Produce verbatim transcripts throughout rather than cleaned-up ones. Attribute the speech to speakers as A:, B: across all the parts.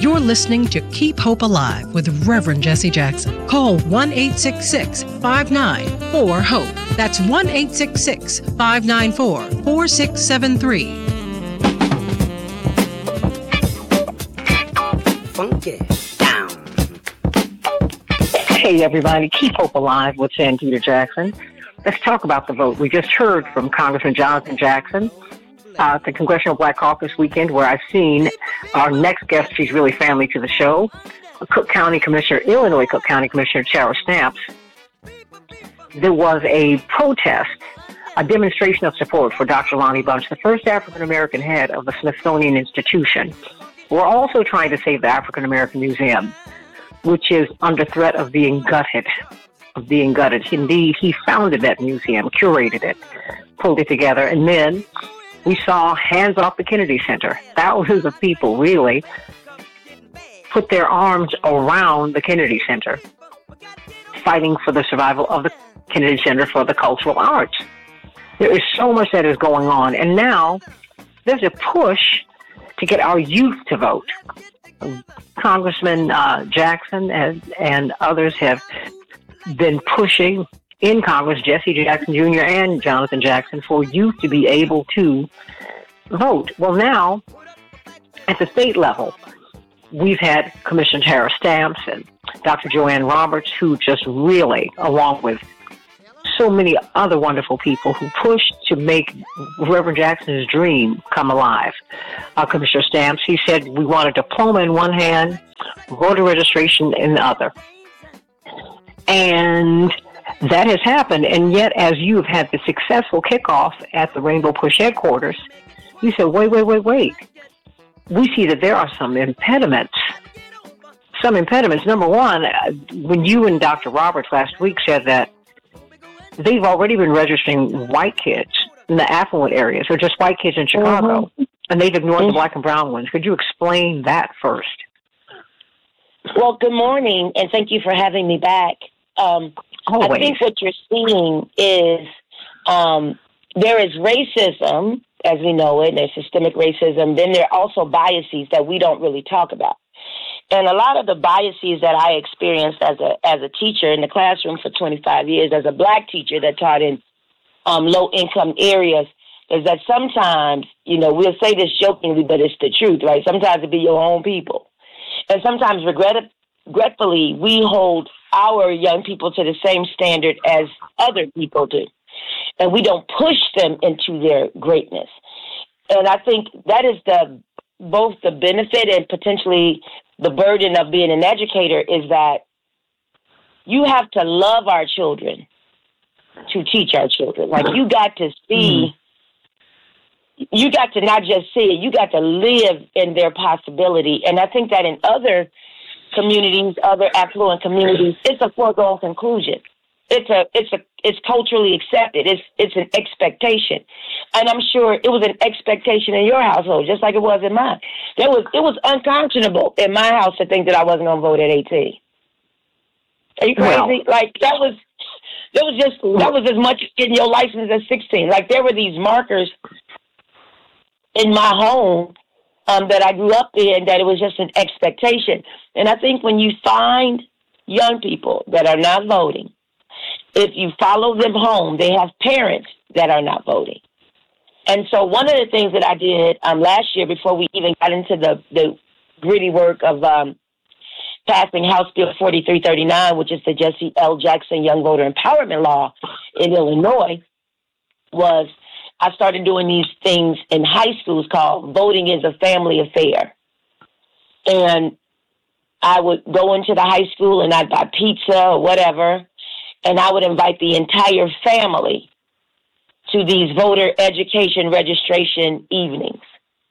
A: You're listening to Keep Hope Alive with Reverend Jesse Jackson. Call one eight six six, five nine four, HOPE. That's one eight six six, five nine four, four six seven three.
B: Funky down.
C: Hey, everybody. Keep Hope Alive with Santita Jackson. Let's talk about the vote. We just heard from Congressman Jonathan Jackson uh, at the Congressional Black Caucus weekend, where I've seen our next guest. She's really family to the show. Cook County Commissioner, Illinois Cook County Commissioner Tara Stamps. There was a protest, a demonstration of support for Doctor Lonnie Bunch, the first African-American head of the Smithsonian Institution. We're also trying to save the African-American Museum, which is under threat of being gutted, of being gutted. Indeed, he founded that museum, curated it, pulled it together, and then we saw Hands Off the Kennedy Center. Thousands of people really put their arms around the Kennedy Center, fighting for the survival of the Kennedy Center for the Cultural Arts. There is so much that is going on, and now there's a push to get our youth to vote. Congressman uh, Jackson and, and others have been pushing in Congress, Jesse Jackson Junior and Jonathan Jackson, for youth to be able to vote. Well, now, at the state level, we've had Commissioner Tara Stamps and Doctor Joanne Roberts, who just really, along with so many other wonderful people who pushed to make Reverend Jackson's dream come alive. Uh, Commissioner Stamps, he said, we want a diploma in one hand, voter registration in the other. And that has happened. And yet, as you've had the successful kickoff at the Rainbow Push headquarters, you said, wait, wait, wait, wait. We see that there are some impediments. Some impediments. Number one, when you and Doctor Roberts last week said that they've already been registering white kids in the affluent areas, or just white kids in Chicago, mm-hmm. and they've ignored mm-hmm. the black and brown ones. Could you explain that first?
D: Well, good morning, and thank you for having me back. Um, I think what you're seeing is um, there is racism, as we know it, and there's systemic racism. Then there are also biases that we don't really talk about. And a lot of the biases that I experienced as a as a teacher in the classroom for twenty-five years, as a black teacher that taught in um, low-income areas, is that sometimes, you know, we'll say this jokingly, but it's the truth, right? Sometimes it be your own people. And sometimes, regret, regretfully, we hold our young people to the same standard as other people do. And we don't push them into their greatness. And I think that is the both the benefit and potentially the burden of being an educator, is that you have to love our children to teach our children. Like, you got to see, you got to not just see it, you got to live in their possibility. And I think that in other communities, other affluent communities, it's a foregone conclusion. It's a, it's a, it's culturally accepted. It's, it's an expectation. And I'm sure it was an expectation in your household, just like it was in mine. There was, it was unconscionable in my house to think that I wasn't going to vote at eighteen. Are you crazy? Well, like, that was, that was just, that was as much getting your license as sixteen. Like, there were these markers in my home um, that I grew up in, that it was just an expectation. And I think when you find young people that are not voting, if you follow them home, they have parents that are not voting. And so one of the things that I did um, last year, before we even got into the, the gritty work of um, passing House Bill forty-three thirty-nine, which is the Jesse L. Jackson Young Voter Empowerment Law in Illinois, was I started doing these things in high schools called Voting is a Family Affair. And I would go into the high school and I'd buy pizza or whatever, and I would invite the entire family to these voter education registration evenings,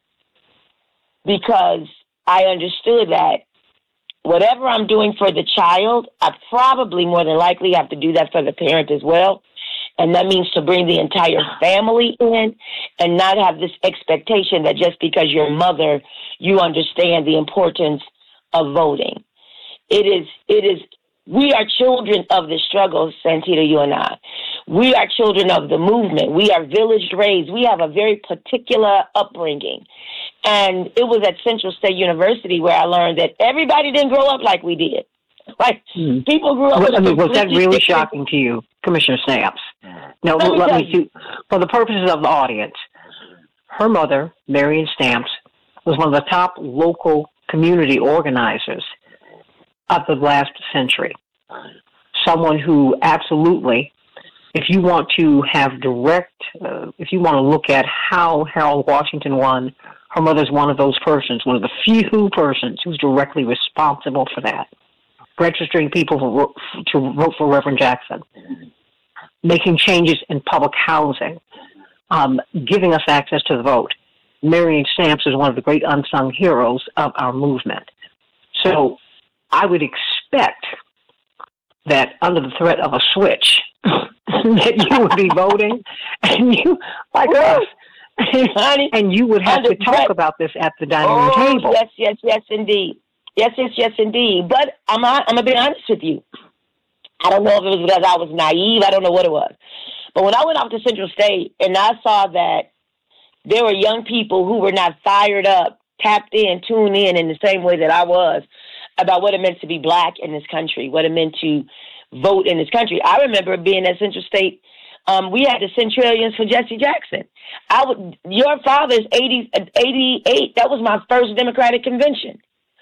D: because I understood that whatever I'm doing for the child, I probably more than likely have to do that for the parent as well. And that means to bring the entire family in and not have this expectation that just because you're mother, you understand the importance of voting. It is, it is, we are children of the struggle, Santita, you and I. We are children of the movement. We are village raised. We have a very particular upbringing. And it was at Central State University where I learned that everybody didn't grow up like we did. Like, mm. people grew up
C: well,
D: with
C: I mean, was that really
D: different...
C: shocking to you, Commissioner Stamps? No,
D: let me,
C: let me see. For the purposes of the audience, her mother, Marion Stamps, was one of the top local community organizers of the last century. Someone who absolutely, if you want to have direct, uh, if you want to look at how Harold Washington won, her mother's one of those persons, one of the few persons who's directly responsible for that. Registering people for, to vote for Reverend Jackson, making changes in public housing, um, giving us access to the vote. Marion Stamps is one of the great unsung heroes of our movement. So I would expect that under the threat of a switch, that you would be voting, and you, like us, Honey, and you would have to talk threat. about this at the dining room
D: oh,
C: table.
D: Yes, yes, yes, indeed. Yes, yes, yes, indeed. But I'm, I'm going to be honest with you. I don't know if it was because I was naive. I don't know what it was. But when I went off to Central State and I saw that there were young people who were not fired up, tapped in, tuned in in the same way that I was about what it meant to be black in this country, what it meant to vote in this country. I remember being at Central State. Um, we had the Centralians for Jesse Jackson. I would, your father's eighty, eighty-eight. That was my first Democratic convention.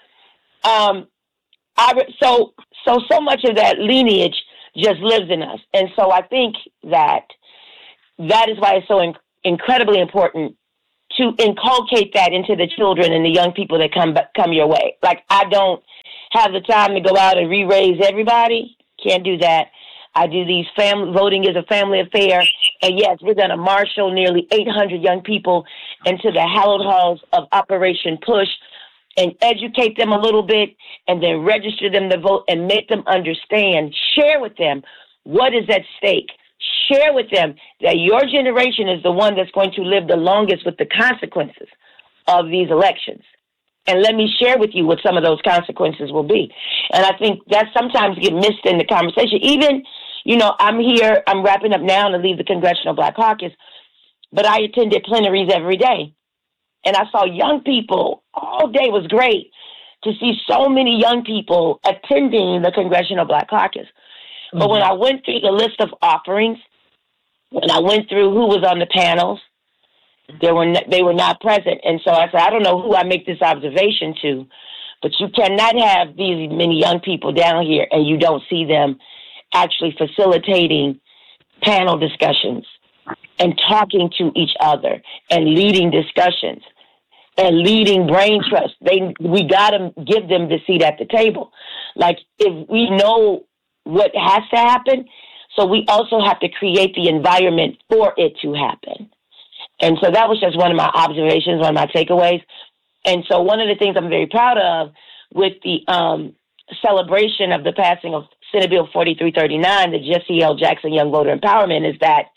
D: Um, I so so so much of that lineage just lives in us, and so I think that that is why it's so in, incredibly important to inculcate that into the children and the young people that come come your way. Like, I don't have the time to go out and re-raise everybody. Can't do that. I do these family voting is a family affair, and yes, we're going to marshal nearly eight hundred young people into the hallowed halls of Operation Push, and educate them a little bit, and then register them to vote and make them understand, share with them what is at stake. Share with them that your generation is the one that's going to live the longest with the consequences of these elections. And let me share with you what some of those consequences will be. And I think that sometimes get missed in the conversation. Even, you know, I'm here, I'm wrapping up now to leave the Congressional Black Caucus, but I attended plenaries every day. And I saw young people all day. It was great to see so many young people attending the Congressional Black Caucus. Mm-hmm. But when I went through the list of offerings, when I went through who was on the panels, they were not, they were not present. And so I said, I don't know who I make this observation to, but you cannot have these many young people down here and you don't see them actually facilitating panel discussions and talking to each other and leading discussions and leading brain trust. They, we got to give them the seat at the table. Like, if we know what has to happen, so we also have to create the environment for it to happen. And so that was just one of my observations, one of my takeaways. And so one of the things I'm very proud of with the um, celebration of the passing of Senate Bill forty-three thirty-nine, the Jesse L. Jackson Young Voter Empowerment, is that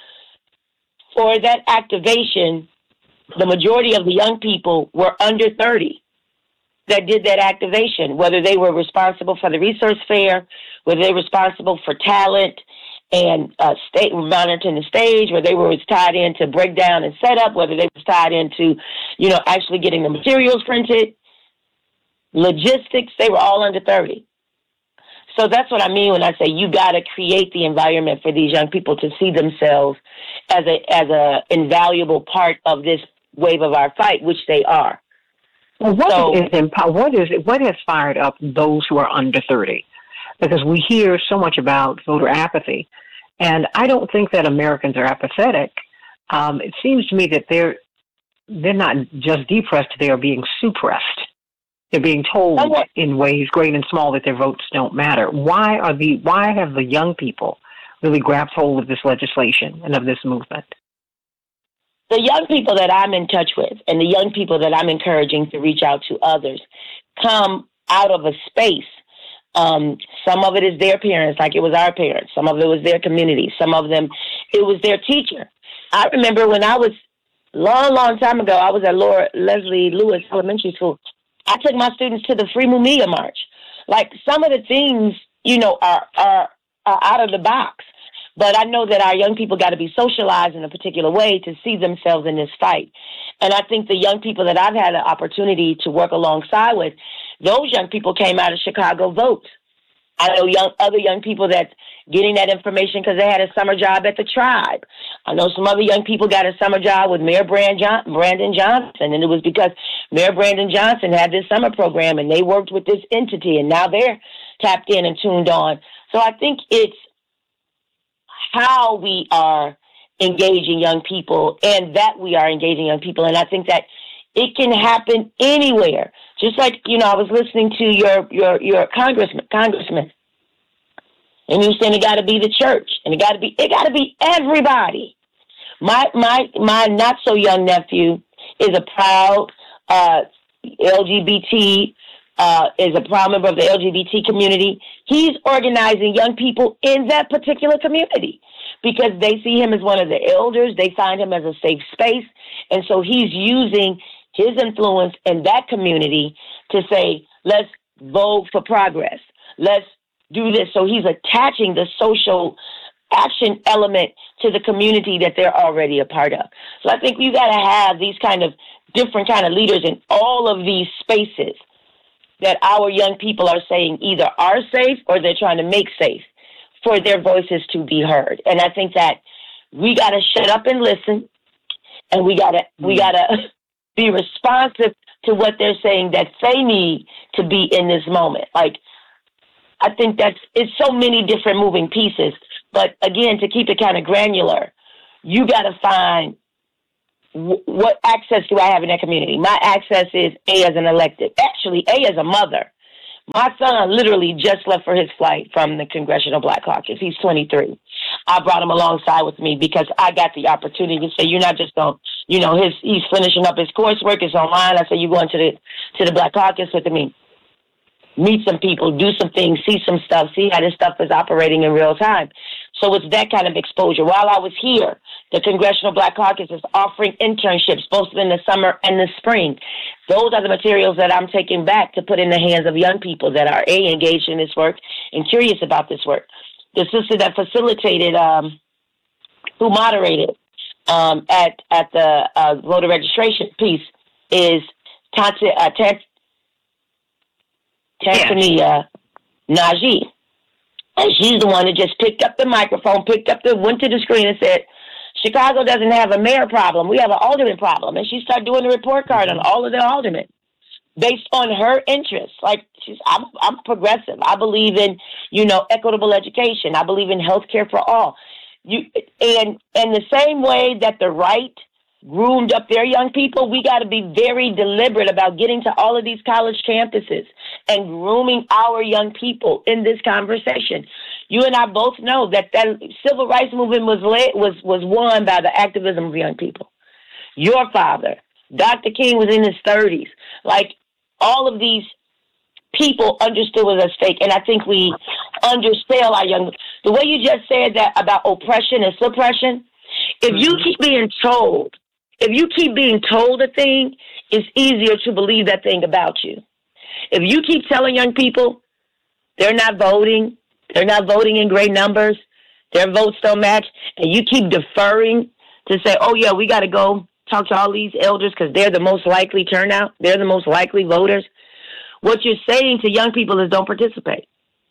D: for that activation, the majority of the young people were under thirty that did that activation, whether they were responsible for the resource fair, whether they were responsible for talent and uh, state monitoring the stage, whether they were tied into breakdown and setup, whether they were tied into, you know, actually getting the materials printed, logistics, they were all under thirty. So that's what I mean when I say you got to create the environment for these young people to see themselves as a as a invaluable part of this wave of our fight, which they are.
C: Well, what
D: so,
C: is what is what has fired up those who are under thirty? Because we hear so much about voter apathy, and I don't think that Americans are apathetic. Um, it seems to me that they're they're not just depressed; they are being suppressed. They're being told somewhat in ways great and small that their votes don't matter. Why are the why have the young people really grabbed hold of this legislation and of this movement?
D: The young people that I'm in touch with and the young people that I'm encouraging to reach out to others come out of a space. Um, some of it is their parents, like it was our parents. Some of it was their community. Some of them, it was their teacher. I remember when I was, long, long time ago, I was at Laura Leslie Lewis Elementary School. I took my students to the Free Mumia March. Like, some of the things, you know, are, are, are out of the box. But I know that our young people got to be socialized in a particular way to see themselves in this fight. And I think the young people that I've had the opportunity to work alongside with, those young people came out of Chicago Vote. I know young other young people that's getting that information because they had a summer job at the Tribe. I know some other young people got a summer job with Mayor Brand John- Brandon Johnson, and it was because Mayor Brandon Johnson had this summer program, and they worked with this entity, and now they're tapped in and tuned on. So I think it's how we are engaging young people and that we are engaging young people, and I think that it can happen anywhere. Just like, you know, I was listening to your your your congressman, congressman, and you saying it got to be the church, and it got to be it got to be everybody. My my my not so young nephew is a proud uh, L G B T uh, is a proud member of the L G B T community. He's organizing young people in that particular community because they see him as one of the elders. They find him as a safe space, and so he's using his influence in that community to say, let's vote for progress. Let's do this. So he's attaching the social action element to the community that they're already a part of. So I think you got to have these kind of different kind of leaders in all of these spaces that our young people are saying either are safe or they're trying to make safe for their voices to be heard. And I think that we got to shut up and listen, and we got to, we got to be responsive to what they're saying that they need to be in this moment. Like, I think that's, it's so many different moving pieces. But again, to keep it kind of granular, you got to find w- what access do I have in that community? My access is A, as an elected, actually A, as a mother. My son literally just left for his flight from the Congressional Black Caucus. He's twenty-three. I brought him alongside with me because I got the opportunity to say, you're not just going, you know, his he's finishing up his coursework. It's online. I said, you going to the to the Black Caucus with me. Meet some people, do some things, see some stuff, see how this stuff is operating in real time. So it's that kind of exposure. While I was here, the Congressional Black Caucus is offering internships both in the summer and the spring. Those are the materials that I'm taking back to put in the hands of young people that are, A, engaged in this work and curious about this work. The sister that facilitated, um, who moderated um, at at the uh, voter registration piece is Tante, uh, Tant- Tanzania Najee. And she's the one that just picked up the microphone, picked up the, went to the screen and said, Chicago doesn't have a mayor problem. We have an alderman problem. And she started doing the report card on all of the aldermen based on her interests. Like, she's, I'm, I'm progressive. I believe in, you know, equitable education. I believe in health care for all. You, and, and the same way that the right groomed up their young people, we got to be very deliberate about getting to all of these college campuses and grooming our young people in this conversation. You and I both know that that civil rights movement was led, was was won by the activism of young people. Your father, Doctor King, was in his thirties. Like, all of these people understood what was at stake, and I think we undersell our young. The way you just said that about oppression and suppression, if you keep being told, if you keep being told a thing, it's easier to believe that thing about you. If you keep telling young people they're not voting, they're not voting in great numbers, their votes don't match, and you keep deferring to say, oh, yeah, we got to go talk to all these elders because they're the most likely turnout, they're the most likely voters, what you're saying to young people is don't participate.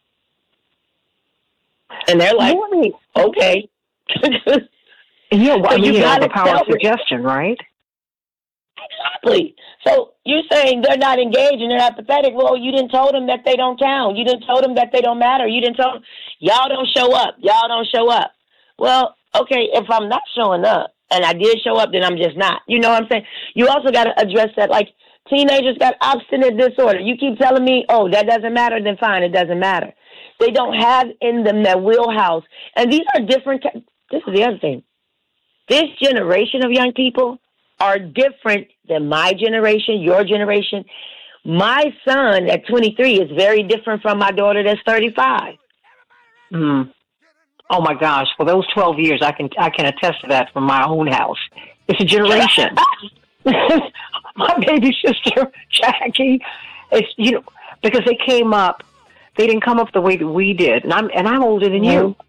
D: And they're like, okay.
C: Yeah, well,
D: so
C: you,
D: you
C: have the power of
D: it.
C: suggestion, right?
D: Exactly. So you're saying they're not engaged and they're apathetic. Well, you didn't tell them that they don't count. You didn't tell them that they don't matter. You didn't tell them, y'all don't show up. Y'all don't show up. Well, okay, if I'm not showing up and I did show up, then I'm just not. You know what I'm saying? You also got to address that, like, teenagers got obstinate disorder. You keep telling me, oh, that doesn't matter, then fine, it doesn't matter. They don't have in them that wheelhouse. And these are different. This is the other thing. This generation of young people are different than my generation, your generation. My son at twenty-three is very different from my daughter that's thirty-five.
C: Mm. Oh my gosh! Well, those twelve years, I can I can attest to that from my own house. It's a generation. My baby sister Jackie, it's you know because they came up, they didn't come up the way that we did, and I'm and I'm older than mm-hmm. you.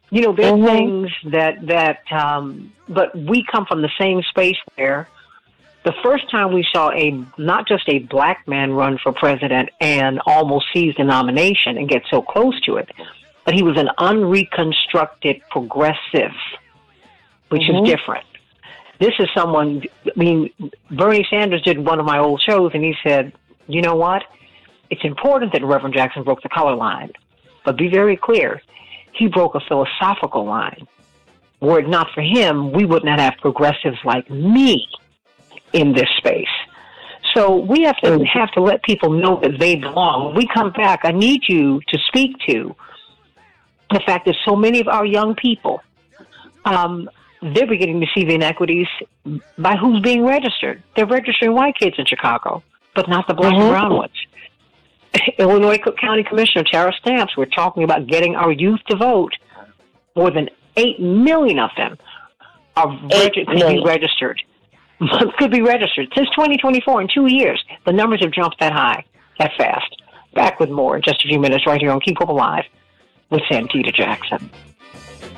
C: You know, there are
D: mm-hmm.
C: things that, that um, but we come from the same space where the first time we saw a, not just a black man run for president and almost seize the nomination and get so close to it, but he was an unreconstructed progressive, which mm-hmm. is different. This is someone, I mean, Bernie Sanders did one of my old shows, and he said, you know what? It's important that Reverend Jackson broke the color line, but be very clear, he broke a philosophical line. Were it not for him, we would not have progressives like me in this space. So we have to have to let people know that they belong. When we come back, I need you to speak to the fact that so many of our young people, um, they're beginning to see the inequities by who's being registered. They're registering white kids in Chicago, but not the black mm-hmm. and brown ones. Illinois Cook County Commissioner Tara Stamps, we're talking about getting our youth to vote. More than eight million of them are reg- could be registered. could be registered. Since twenty twenty-four, in two years, the numbers have jumped that high, that fast. Back with more in just a few minutes right here on Keep Hope Alive with Santita Jackson.